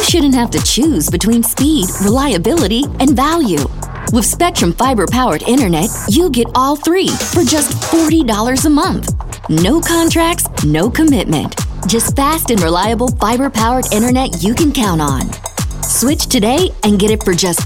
shouldn't have to choose between speed, reliability, and value. With Spectrum Fiber-powered internet, you get all three for just $40 a month. No contracts, no commitment. Just fast and reliable fiber-powered internet you can count on. Switch today and get it for just